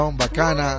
bacana.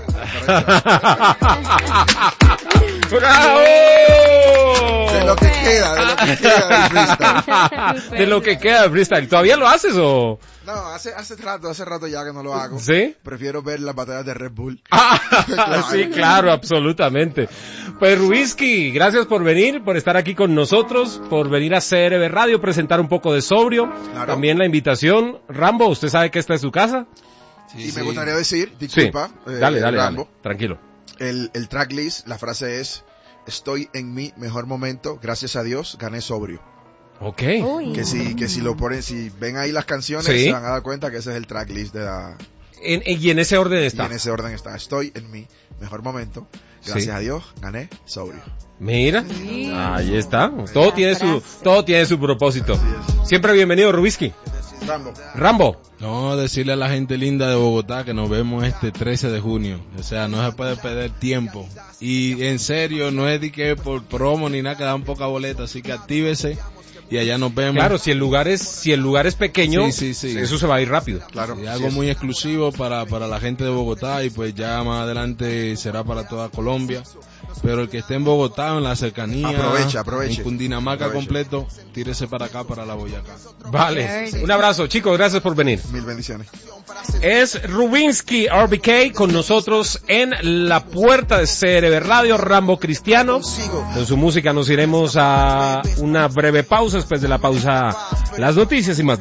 ¡Bravo! De lo que queda del freestyle. De lo que queda del freestyle. ¿Todavía lo haces o...? No, hace rato ya que no lo hago. ¿Sí? Prefiero ver las batallas de Red Bull. Sí, claro, absolutamente. Pues Rubinsky, gracias por venir, por estar aquí con nosotros, por venir a CRB Radio, presentar un poco de sobrio. Claro. También la invitación. Rambo, ¿usted sabe que esta es su casa? Sí, y me gustaría decir, disculpa, sí. Dale, Rambo, tranquilo. El tracklist, la frase es: estoy en mi mejor momento, gracias a Dios, gané sobrio. Ok. Uy. Que si lo ponen, si ven ahí las canciones, Sí. se van a dar cuenta que ese es el tracklist de la... Y en ese orden Y está. en ese orden está: estoy en mi mejor momento, gracias a Dios, gané sobrio. Mira, Sí. ahí está. Todo tiene su propósito. Siempre bienvenido, Rubinsky. Rambo. No, decirle a la gente linda de Bogotá que nos vemos este 13 de junio. O sea, no se puede perder tiempo. Y en serio, no es de que por promo ni nada, que dan poca boleta, así que actívese y allá nos vemos. Claro, si el lugar es pequeño, Sí. eso se va a ir rápido. Claro. Y algo muy exclusivo para la gente de Bogotá, y pues ya más adelante será para toda Colombia. Pero el que esté en Bogotá, en la cercanía, aproveche. en Cundinamarca Aproveche. completo, tírese para acá, para la Boyacá. Vale. Un abrazo, chicos, gracias por venir. Mil bendiciones. Es Rubinsky RBK con nosotros en la puerta de CRB Radio, Rambo Cristiano. Con su música nos iremos a una breve pausa. Después de la pausa, las noticias y más.